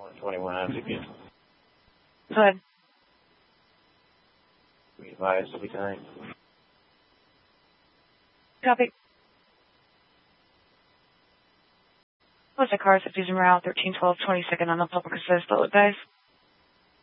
21 hours again. Go ahead. We advise every time. Copy. What's the car? Using route 1312 22nd on the public assist. Guys.